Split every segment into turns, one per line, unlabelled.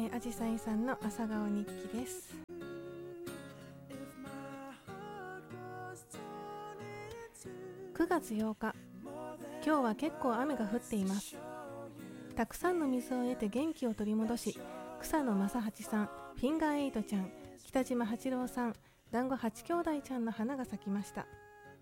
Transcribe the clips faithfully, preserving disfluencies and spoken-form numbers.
えー、あじさいさんの朝顔日記です。くがつようか、今日は結構雨が降っています。たくさんの水を得て元気を取り戻し、草野正八さん、フィンガーエイトちゃん、北島八郎さん、団子八兄弟ちゃんの花が咲きました。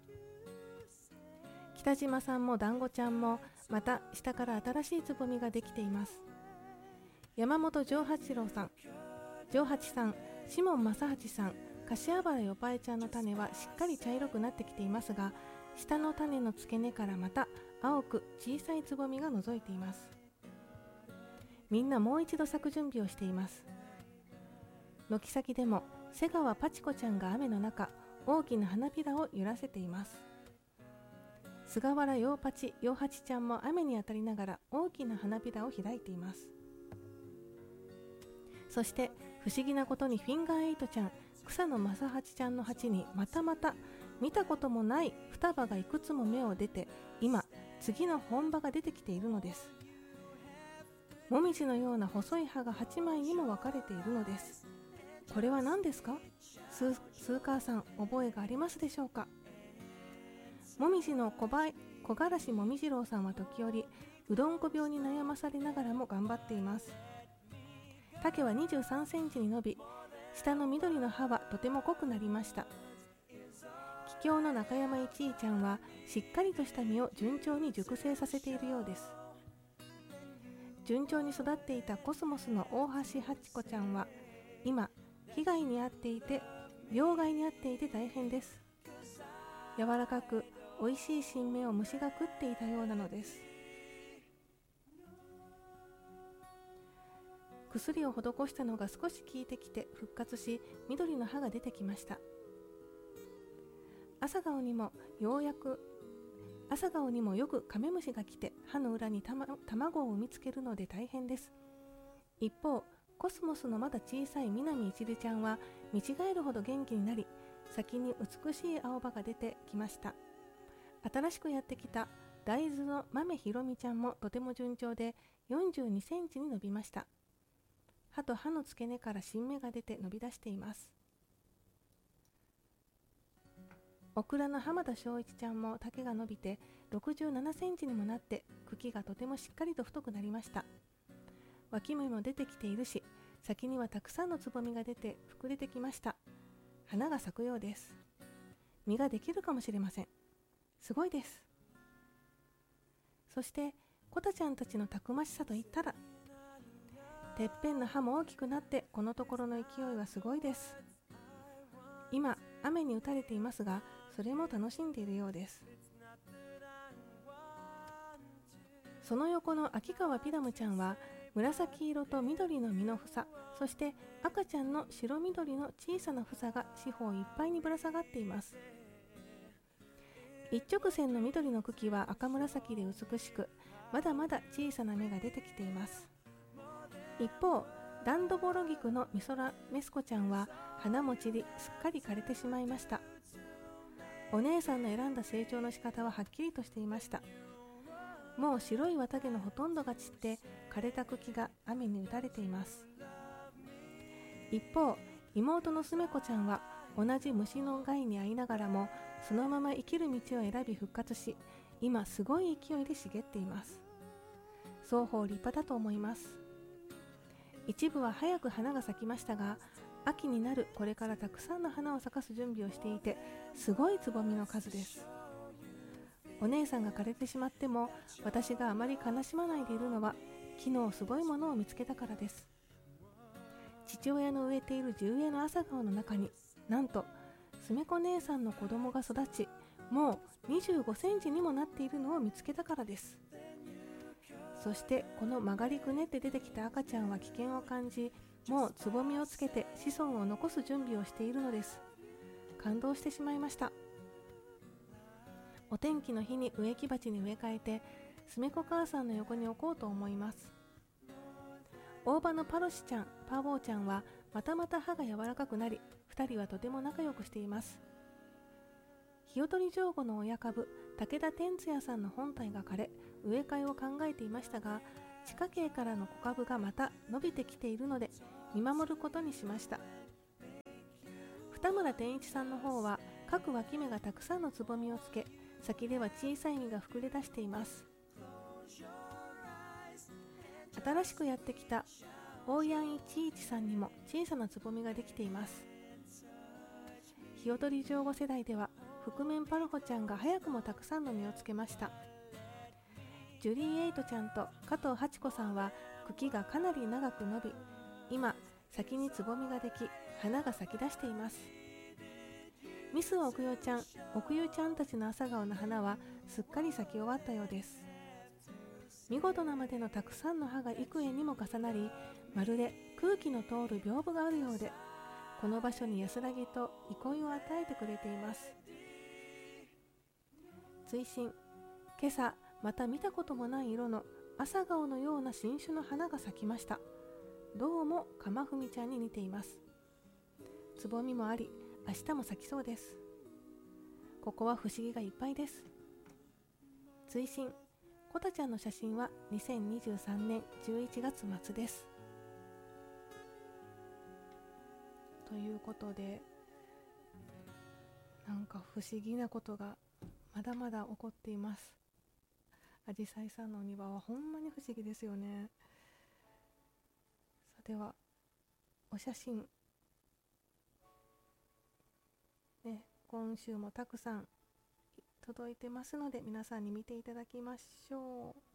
北島さんも団子ちゃんもまた下から新しいつぼみができています。山本丈八郎さん、丈八さん、シモン正八さん、柏原よぱえちゃんの種はしっかり茶色くなってきていますが、下の種の付け根からまた青く小さいつぼみが覗いています。みんなもう一度咲く準備をしています。軒先でも瀬川パチコちゃんが雨の中、大きな花びらを揺らせています。菅原ようパチようはちちゃんも雨に当たりながら大きな花びらを開いています。そして不思議なことにフィンガーエイトちゃん、草野正八ちゃんの鉢にまたまた見たこともない双葉がいくつも芽を出て、今次の本葉が出てきているのです。もみじのような細い葉がはちまいにも分かれているのです。これは何ですか？スーカーさん、覚えがありますでしょうか？もみじの小林小柄しもみじろうさんは時折うどんこ病に悩まされながらも頑張っています。丈はにじゅうさんセンチに伸び、下の緑の葉はとても濃くなりました。桔梗の中山一位ちゃんはしっかりとした実を順調に熟成させているようです。順調に育っていたコスモスの大橋八子ちゃんは今被害に遭っていて病害に遭っていて大変です。柔らかくおいしい新芽を虫が食っていたようなのです。薬を施したのが少し効いてきて復活し、緑の葉が出てきました。朝顔にもようやく朝顔にもよくカメムシが来て葉の裏にた、ま、卵を産みつけるので大変です。一方、コスモスのまだ小さい南一里ちゃんは見違えるほど元気になり、先に美しい青葉が出てきました。新しくやってきた大豆の豆ひろみちゃんもとても順調でよんじゅうにセンチに伸びました。葉と葉の付け根から新芽が出て伸び出しています。オクラの浜田翔一ちゃんも丈が伸びてろくじゅうななセンチにもなって茎がとてもしっかりと太くなりました。脇芽も出てきているし、先にはたくさんのつぼみが出て膨れてきました。花が咲くようです。実ができるかもしれません。すごいです。そしてコタちゃんたちのたくましさといったら、てっぺんの葉も大きくなってこのところの勢いはすごいです。今雨に打たれていますが、それも楽しんでいるようです。その横の秋川ピダムちゃんは紫色と緑の実の房、そして赤ちゃんの白緑の小さな房が四方いっぱいにぶら下がっています。一直線の緑の茎は赤紫で美しく、まだまだ小さな芽が出てきています。一方、ダンドボロギクのミソラメスコちゃんは花も散り、すっかり枯れてしまいました。お姉さんの選んだ成長の仕方ははっきりとしていました。もう白い綿毛のほとんどが散って枯れた茎が雨に打たれています。一方、妹のすめ子ちゃんは同じ虫の害に遭いながらもそのまま生きる道を選び復活し、今すごい勢いで茂っています。双方立派だと思います。一部は早く花が咲きましたが、秋になるこれからたくさんの花を咲かす準備をしていて、すごいつぼみの数です。お姉さんが枯れてしまっても私があまり悲しまないでいるのは、昨日すごいものを見つけたからです。父親の植えている地植えの朝顔の中に、なんとすめ子姉さんの子供が育ち、もうにじゅうごセンチにもなっているのを見つけたからです。そしてこの曲がりくねって出てきた赤ちゃんは危険を感じ、もうつぼみをつけて子孫を残す準備をしているのです。感動してしまいました。お天気の日に植木鉢に植え替えて、すめ子母さんの横に置こうと思います。大葉のパロシちゃん、パーボーちゃんはまたまた葉が柔らかくなり、ふたりはとても仲良くしています。日雇り上手の親株、武田天津也さんの本体が枯れ、植え替えを考えていましたが、 地下茎からの小株がまた伸びてきているので見守ることにしました。二村天一さんの方は各脇芽がたくさんのつぼみをつけ、先では小さい実が膨れ出しています。新しくやってきた大ヤンイチイチさんにも小さなつぼみができています。ヒヨドリジョウゴ世代では覆面パルホちゃんが早くもたくさんの実をつけました。ジュリーエイトちゃんと加藤ハチ子さんは茎がかなり長く伸び、今先につぼみができ、花が咲き出しています。ミス奥代ちゃん、奥代ちゃんたちの朝顔の花はすっかり咲き終わったようです。見事なまでのたくさんの葉が幾重にも重なり、まるで空気の通る屏風があるようで、この場所に安らぎと憩いを与えてくれています。追伸、今朝また見たこともない色の朝顔のような新種の花が咲きました。どうもカマフミちゃんに似ています。つぼみもあり、明日も咲きそうです。ここは不思議がいっぱいです。追伸、コタちゃんの写真はにせんにじゅうさんねんじゅういちがつ末です。ということで、なんか不思議なことがまだまだ起こっています。アジサイさんのお庭はほんまに不思議ですよね。さてはお写真ね、今週もたくさん届いてますので、皆さんに見ていただきましょう。